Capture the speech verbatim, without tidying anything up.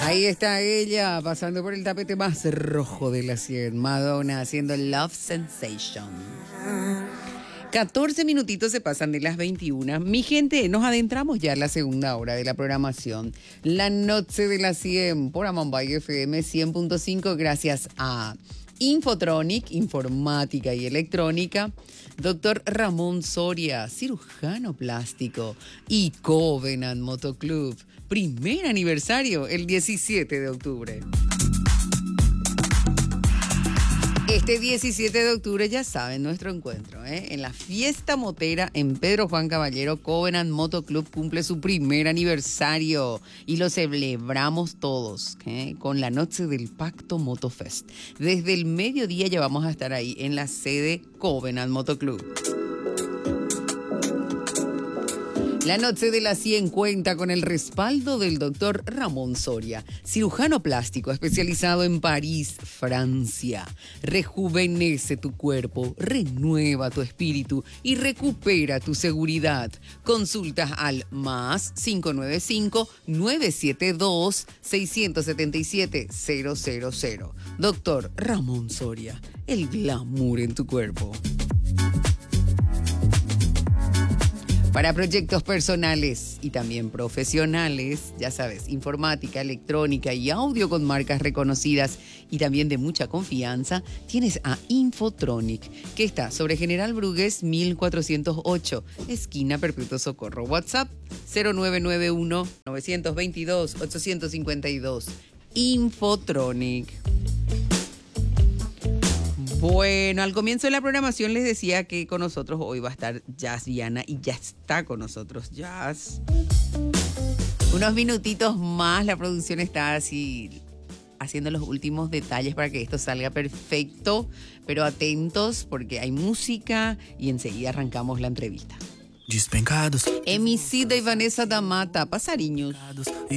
Ahí está ella, pasando por el tapete más rojo de la cien. Madonna haciendo Love Sensation. catorce minutitos se pasan de las veintiuna. Mi gente, nos adentramos ya en la segunda hora de la programación. La noche de la cien por Amambay F M cien punto cinco, gracias a Infotronic, informática y electrónica. Doctor Ramón Soria, cirujano plástico. Y Covenant Motoclub, primer aniversario el diecisiete de octubre. Este diecisiete de octubre, ya saben, nuestro encuentro, ¿eh? En la fiesta motera en Pedro Juan Caballero, Covenant Motoclub cumple su primer aniversario y lo celebramos todos, ¿eh? Con la noche del Pacto Motofest. Desde el mediodía ya vamos a estar ahí en la sede Covenant Motoclub. La noche de la cien cuenta con el respaldo del doctor Ramón Soria, cirujano plástico especializado en París, Francia. Rejuvenece tu cuerpo, renueva tu espíritu y recupera tu seguridad. Consultas al más cinco nueve cinco, nueve siete dos, seis siete siete, cero cero cero. Doctor Ramón Soria, el glamour en tu cuerpo. Para proyectos personales y también profesionales, ya sabes, informática, electrónica y audio con marcas reconocidas y también de mucha confianza, tienes a Infotronic, que está sobre General Brugués mil cuatrocientos ocho, esquina Perpetuo Socorro. WhatsApp cero nueve nueve uno, nueve dos dos, ocho cinco dos. Infotronic. Bueno, al comienzo de la programación les decía que con nosotros hoy va a estar Jazz Viana y ya está con nosotros Jazz. Unos minutitos más, la producción está así haciendo los últimos detalles para que esto salga perfecto, pero atentos porque hay música y enseguida arrancamos la entrevista. Despencados. Emicida y Vanessa da Mata, Pasariños.